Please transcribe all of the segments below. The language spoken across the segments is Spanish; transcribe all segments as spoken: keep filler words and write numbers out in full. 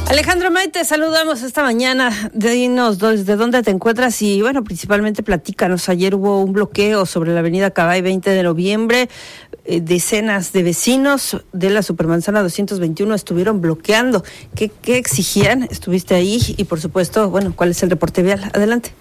Alejandro May, te saludamos esta mañana. Dinos desde dónde te encuentras y, bueno, principalmente platícanos. Ayer hubo un bloqueo sobre la avenida Cabay veinte de noviembre. Eh, decenas de vecinos de la Supermanzana doscientos veintiuno estuvieron bloqueando. ¿Qué, qué exigían? Estuviste ahí y, por supuesto, bueno, ¿cuál es el reporte vial? Adelante.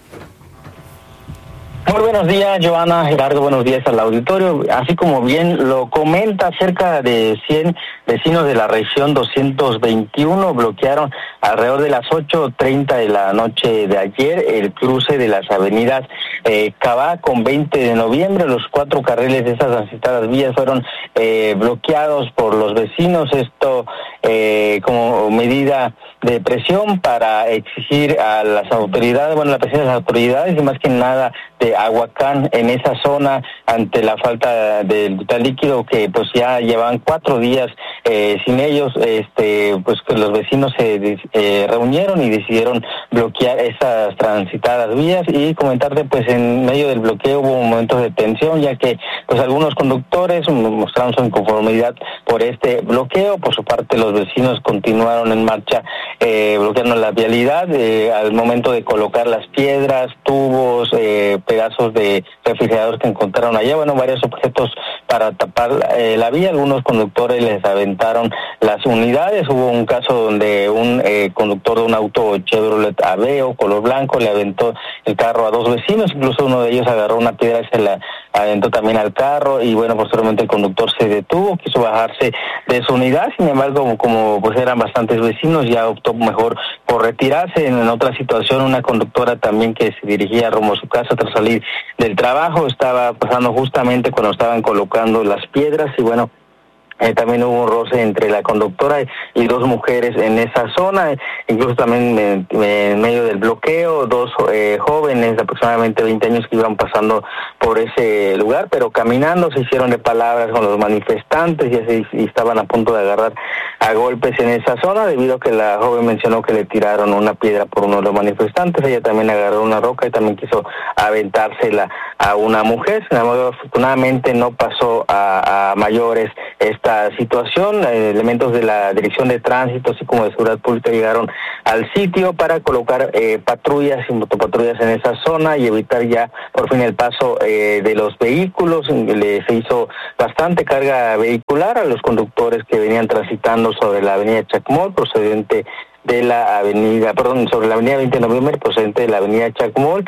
Muy buenos días, Joana, Gerardo, buenos días al auditorio. Así como bien lo comenta, cerca de cien vecinos de la región doscientos veintiuno bloquearon alrededor de las ocho treinta de la noche de ayer el cruce de las avenidas eh, Cabá con veinte de noviembre. Los cuatro carriles de esas transitadas vías fueron eh, bloqueados por los vecinos. Esto eh, como medida de presión para exigir a las autoridades, bueno, la presión de las autoridades y más que nada de Ahuacán en esa zona ante la falta del vital líquido, que pues ya llevan cuatro días eh, sin ellos. Este pues que los vecinos se eh, reunieron y decidieron bloquear esas transitadas vías. Y comentarte, pues en medio del bloqueo hubo momentos de tensión, ya que pues algunos conductores mostraron su inconformidad por este bloqueo. Por su parte, los vecinos continuaron en marcha eh, bloqueando la vialidad eh, al momento de colocar las piedras, tubos, eh, pedazos de refrigeradores que encontraron allá, bueno, varios objetos para tapar eh, la vía. Algunos conductores les aventaron las unidades. Hubo un caso donde un eh, conductor de un auto Chevrolet Aveo color blanco le aventó el carro a dos vecinos, incluso uno de ellos agarró una piedra y se la aventó también al carro, y bueno, posteriormente el conductor se detuvo, quiso bajarse de su unidad. Sin embargo, como, como pues eran bastantes vecinos, ya optó mejor por retirarse. En, en otra situación, una conductora también que se dirigía rumbo a su casa tras salir del trabajo, estaba pasando justamente cuando estaban colocando las piedras, y bueno, Eh, también hubo un roce entre la conductora y, y dos mujeres en esa zona. Incluso también en, en medio del bloqueo, dos eh, jóvenes de aproximadamente veinte años que iban pasando por ese lugar, pero caminando se hicieron de palabras con los manifestantes y así y estaban a punto de agarrar a golpes en esa zona, debido a que la joven mencionó que le tiraron una piedra por uno de los manifestantes. Ella también agarró una roca y también quiso aventársela a una mujer. Sin embargo, afortunadamente no pasó a, a mayores esta situación. Eh, elementos de la Dirección de Tránsito, así como de Seguridad Pública, llegaron al sitio para colocar eh, patrullas y motopatrullas en esa zona y evitar ya por fin el paso eh, de los vehículos. Le, se hizo bastante carga vehicular a los conductores que venían transitando sobre la avenida Chacmol, procedente de la avenida, perdón, sobre la avenida veinte de noviembre, procedente de la avenida Chacmol.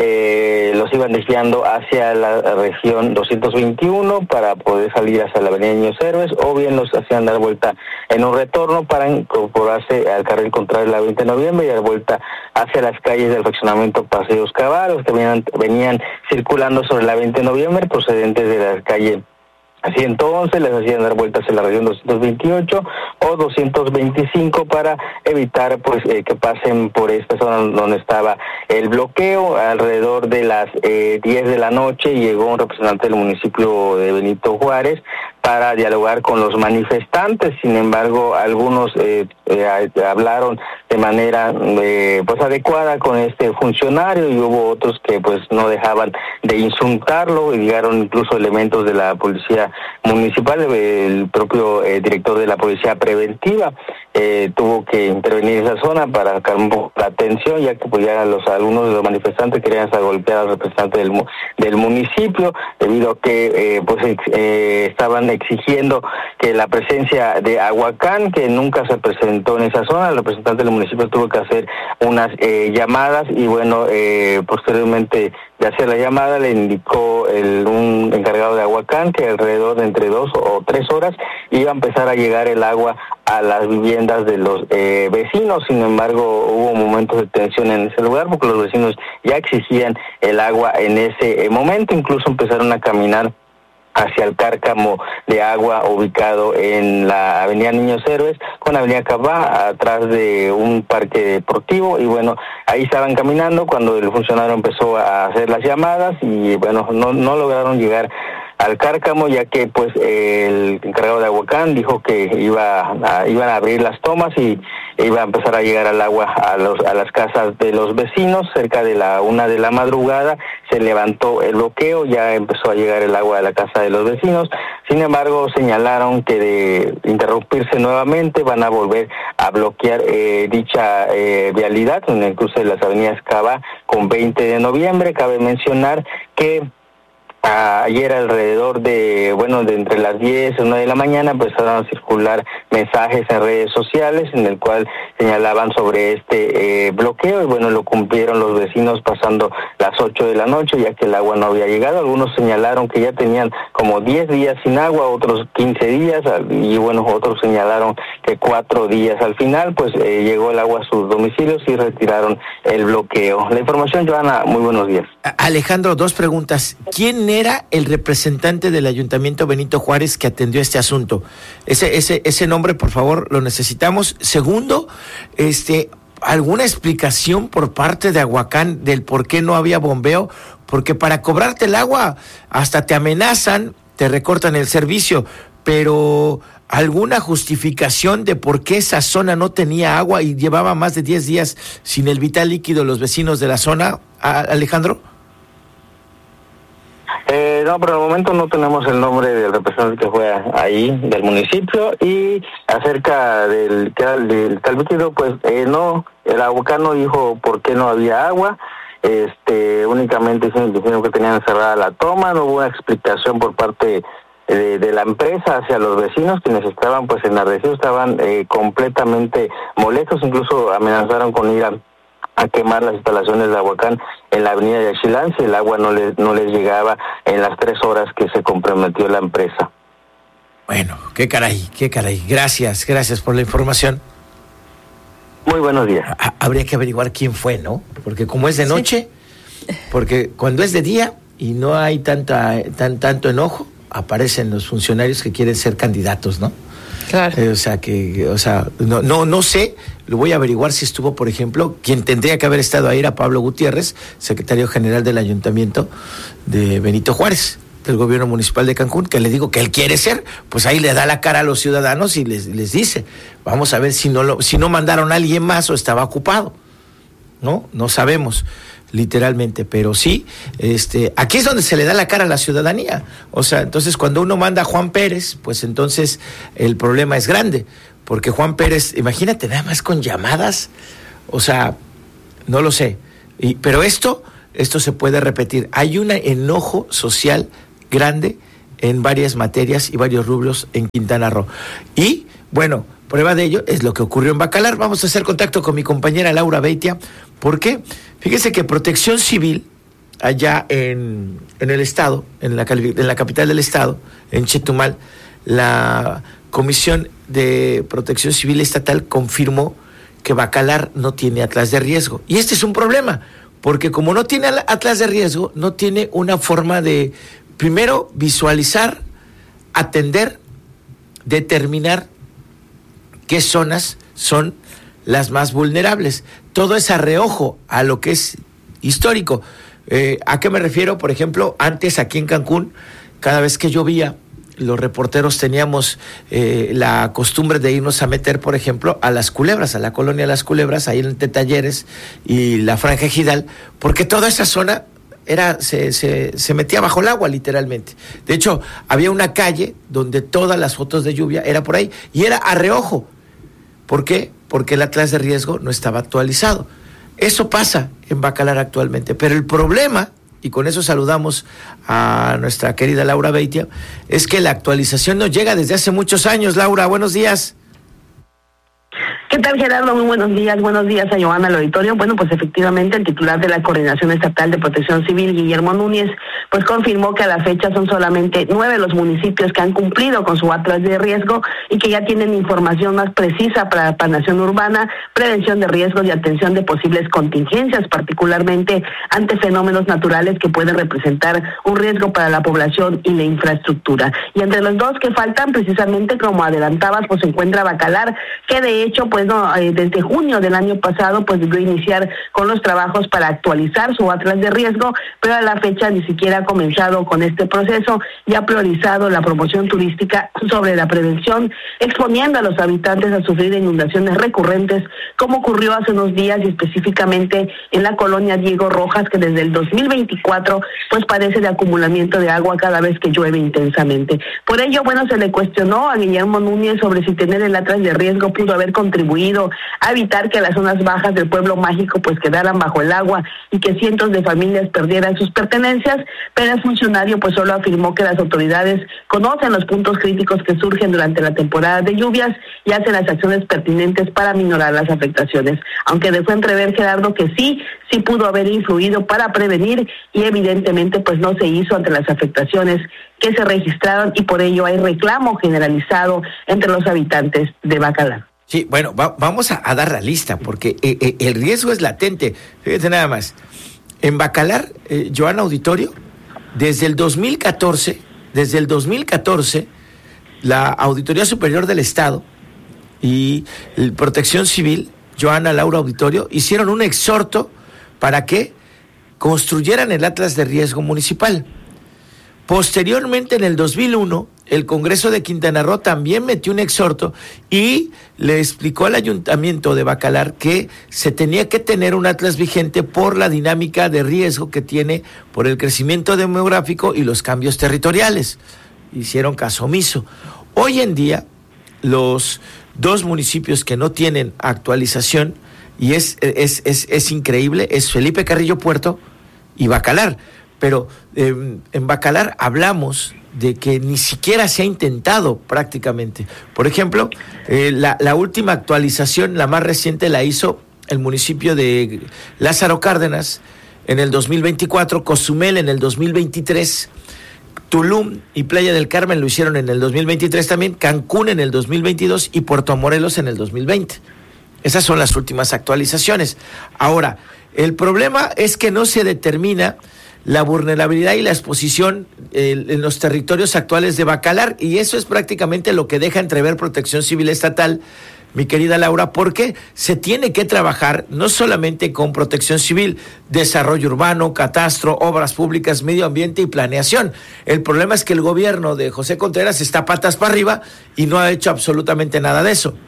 Eh, los iban desviando hacia la región doscientos veintiuno para poder salir hacia la avenida Niños Héroes, o bien los hacían dar vuelta en un retorno para incorporarse al carril contrario de la veinte de noviembre y dar vuelta hacia las calles del fraccionamiento Paseos Cabá. Los que venían, venían circulando sobre la veinte de noviembre procedentes de la calle ciento once les hacían dar vueltas en la región doscientos veintiocho o doscientos veinticinco para evitar pues eh, que pasen por esta zona donde estaba el bloqueo. Alrededor de las eh, diez de la noche llegó un representante del municipio de Benito Juárez para dialogar con los manifestantes. Sin embargo, algunos eh, eh, hablaron de manera eh, pues adecuada con este funcionario, y hubo otros que pues no dejaban de insultarlo, y llegaron incluso elementos de la policía municipal. El propio eh, director de la policía preventiva eh, tuvo que intervenir en esa zona para calmar un poco la atención, ya que pues ya los algunos de los manifestantes querían hasta golpear al representante del, del municipio, debido a que eh, pues eh, estaban exigiendo que la presencia de Ahuacán, que nunca se presentó en esa zona. El representante del municipio tuvo que hacer unas eh, llamadas, y bueno, eh, posteriormente de hacer la llamada le indicó el, un encargado de Ahuacán que alrededor de entre dos o tres horas iba a empezar a llegar el agua a las viviendas de los eh, vecinos. Sin embargo, hubo momentos de tensión en ese lugar porque los vecinos ya exigían el agua en ese eh, momento. Incluso empezaron a caminar hacia el cárcamo de agua ubicado en la avenida Niños Héroes con la avenida Cabá, atrás de un parque deportivo, y bueno, ahí estaban caminando cuando el funcionario empezó a hacer las llamadas, y bueno, no, no lograron llegar al cárcamo, ya que pues el encargado de Ahuacán dijo que iba a, iban a abrir las tomas y iba a empezar a llegar al agua a los a las casas de los vecinos. Cerca de la una de la madrugada se levantó el bloqueo, ya empezó a llegar el agua a la casa de los vecinos. Sin embargo, señalaron que de interrumpirse nuevamente van a volver a bloquear eh, dicha eh, vialidad en el cruce de las avenidas Cava con veinte de noviembre. Cabe mencionar que ayer alrededor de, bueno, de entre las diez y una de la mañana empezaron a circular mensajes en redes sociales en el cual señalaban sobre este eh, bloqueo y bueno, lo cumplieron los vecinos pasando las ocho de la noche ya que el agua no había llegado. Algunos señalaron que ya tenían como diez días sin agua, otros quince días y bueno, otros señalaron que cuatro días. Al final pues eh, llegó el agua a sus domicilios y retiraron el bloqueo. La información, Joana, muy buenos días. Alejandro, dos preguntas. ¿Quién era el representante del Ayuntamiento Benito Juárez que atendió este asunto? Ese, ese, ese nombre, por favor, lo necesitamos. Segundo, este, ¿alguna explicación por parte de Aguacán del por qué no había bombeo? Porque para cobrarte el agua hasta te amenazan, te recortan el servicio, pero ¿alguna justificación de por qué esa zona no tenía agua y llevaba más de diez días sin el vital líquido los vecinos de la zona, Alejandro? Eh, no, por el momento no tenemos el nombre del representante que fue ahí, del municipio, y acerca del, del tal líquido, pues eh, no, el aguacano dijo por qué no había agua, este, únicamente dijeron que tenían cerrada la toma, no hubo una explicación por parte de, de la empresa hacia los vecinos, quienes estaban pues enardecidos, estaban eh, completamente molestos, incluso amenazaron con ir a a quemar las instalaciones de Aguacán en la avenida de Axilán si el agua no les, no les llegaba en las tres horas que se comprometió la empresa. Bueno, qué caray, qué caray. Gracias, gracias por la información. Muy buenos días. Ha, habría que averiguar quién fue, ¿no? Porque como es de noche, sí. Porque cuando es de día y no hay tanta, tan, tanto enojo, aparecen los funcionarios que quieren ser candidatos, ¿no? Claro. Eh, o sea, que, o sea, no, no, no sé, lo voy a averiguar si estuvo, por ejemplo, quien tendría que haber estado ahí era Pablo Gutiérrez, secretario general del Ayuntamiento de Benito Juárez, del gobierno municipal de Cancún, que le digo que él quiere ser, pues ahí le da la cara a los ciudadanos y les, les dice, vamos a ver si no lo, si no mandaron a alguien más o estaba ocupado, ¿no? No sabemos. Literalmente, pero sí, este, aquí es donde se le da la cara a la ciudadanía. O sea, entonces cuando uno manda a Juan Pérez, pues entonces el problema es grande, porque Juan Pérez, imagínate nada más con llamadas, o sea, no lo sé, y, pero esto, esto se puede repetir. Hay un enojo social grande en varias materias y varios rubros en Quintana Roo. Y, bueno, prueba de ello es lo que ocurrió en Bacalar. Vamos a hacer contacto con mi compañera Laura Beitia. ¿Por qué? Fíjese que Protección Civil, allá en, en el estado, en la, en la capital del estado, en Chetumal, la Comisión de Protección Civil Estatal confirmó que Bacalar no tiene atlas de riesgo. Y este es un problema, porque como no tiene atlas de riesgo, no tiene una forma de, primero, visualizar, atender, determinar qué zonas son las más vulnerables. Todo es a reojo a lo que es histórico. Eh, ¿A qué me refiero? Por ejemplo, antes aquí en Cancún, cada vez que llovía, los reporteros teníamos eh, la costumbre de irnos a meter, por ejemplo, a Las Culebras, a la colonia Las Culebras, ahí entre Talleres y la Franja Ejidal, porque toda esa zona era se, se, se metía bajo el agua, literalmente. De hecho, había una calle donde todas las fotos de lluvia era por ahí, y era a reojo. ¿Por qué? Porque el atlas de riesgo no estaba actualizado. Eso pasa en Bacalar actualmente, pero el problema, y con eso saludamos a nuestra querida Laura Beitia, es que la actualización no llega desde hace muchos años. Laura, buenos días. ¿Qué tal, Gerardo? Muy buenos días. Buenos días a Joana, al auditorio. Bueno, pues efectivamente el titular de la Coordinación Estatal de Protección Civil, Guillermo Núñez, pues confirmó que a la fecha son solamente nueve los municipios que han cumplido con su atlas de riesgo y que ya tienen información más precisa para la planeación urbana, prevención de riesgos y atención de posibles contingencias, particularmente ante fenómenos naturales que pueden representar un riesgo para la población y la infraestructura. Y entre los dos que faltan, precisamente como adelantabas, pues se encuentra Bacalar, que de hecho, pues no, eh, desde junio del año pasado, pues debió iniciar con los trabajos para actualizar su atlas de riesgo, pero a la fecha ni siquiera ha comenzado con este proceso y ha priorizado la promoción turística sobre la prevención, exponiendo a los habitantes a sufrir inundaciones recurrentes, como ocurrió hace unos días y específicamente en la colonia Diego Rojas, que desde el dos mil veinticuatro pues padece de acumulamiento de agua cada vez que llueve intensamente. Por ello, bueno, se le cuestionó a Guillermo Núñez sobre si tener el atlas de riesgo pudo haber contribuido contribuido a evitar que las zonas bajas del pueblo mágico pues quedaran bajo el agua y que cientos de familias perdieran sus pertenencias, pero el funcionario pues solo afirmó que las autoridades conocen los puntos críticos que surgen durante la temporada de lluvias y hacen las acciones pertinentes para minorar las afectaciones, aunque dejó entrever, Gerardo, que sí, sí pudo haber influido para prevenir y evidentemente pues no se hizo ante las afectaciones que se registraron y por ello hay reclamo generalizado entre los habitantes de Bacalar. Sí, bueno, va, vamos a, a dar la lista porque eh, eh, el riesgo es latente. Fíjate nada más. En Bacalar, eh, Joana Auditorio, desde el dos mil catorce, desde el dos mil catorce, la Auditoría Superior del Estado y el Protección Civil, Joana Laura Auditorio, hicieron un exhorto para que construyeran el Atlas de Riesgo Municipal. Posteriormente, en el dos mil uno, el Congreso de Quintana Roo también metió un exhorto y le explicó al Ayuntamiento de Bacalar que se tenía que tener un atlas vigente por la dinámica de riesgo que tiene por el crecimiento demográfico y los cambios territoriales. Hicieron caso omiso. Hoy en día, los dos municipios que no tienen actualización, y es, es, es, es increíble, es Felipe Carrillo Puerto y Bacalar. Pero eh, en Bacalar hablamos de que ni siquiera se ha intentado prácticamente. Por ejemplo, eh, la, la última actualización, la más reciente, la hizo el municipio de Lázaro Cárdenas en el dos mil veinticuatro, Cozumel en el dos mil veintitrés, Tulum y Playa del Carmen lo hicieron en el dos mil veintitrés también, Cancún en el dos mil veintidós y Puerto Morelos en el dos mil veinte. Esas son las últimas actualizaciones. Ahora, el problema es que no se determina la vulnerabilidad y la exposición eh, en los territorios actuales de Bacalar, y eso es prácticamente lo que deja entrever Protección Civil Estatal, mi querida Laura, porque se tiene que trabajar no solamente con Protección Civil, desarrollo urbano, catastro, obras públicas, medio ambiente y planeación. El problema es que el gobierno de José Contreras está patas para arriba y no ha hecho absolutamente nada de eso.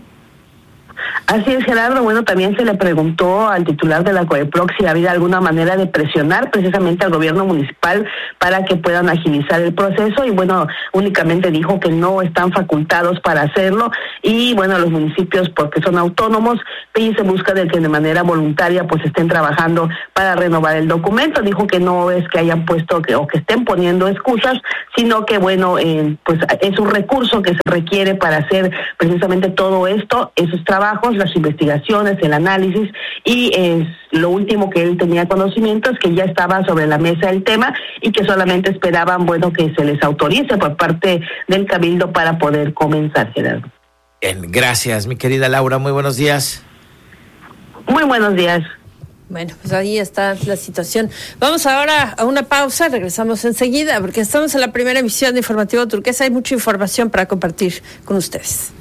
Así es, Gerardo. Bueno, también se le preguntó al titular de la COEPROC si había alguna manera de presionar precisamente al gobierno municipal para que puedan agilizar el proceso y bueno, únicamente dijo que no están facultados para hacerlo y bueno, los municipios porque son autónomos y se busca de que de manera voluntaria pues estén trabajando para renovar el documento. Dijo que no es que hayan puesto que, o que estén poniendo excusas, sino que bueno, eh, pues es un recurso que se requiere para hacer precisamente todo esto, esos trabajos, las investigaciones, el análisis y eh, lo último que él tenía conocimiento es que ya estaba sobre la mesa el tema y que solamente esperaban, bueno, que se les autorice por parte del Cabildo para poder comenzar, Gerardo. Bien, gracias, mi querida Laura, muy buenos días. Muy buenos días. Bueno, pues ahí está la situación. Vamos ahora a una pausa, regresamos enseguida porque estamos en la primera emisión de Informativo Turquesa, hay mucha información para compartir con ustedes.